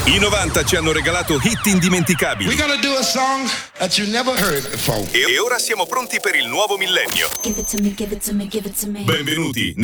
I 90 ci hanno regalato hit indimenticabili. We're gonna do a song that you never heard before. E ora siamo pronti per il nuovo millennio. Give it to me, give it to me, give it to me. Benvenuti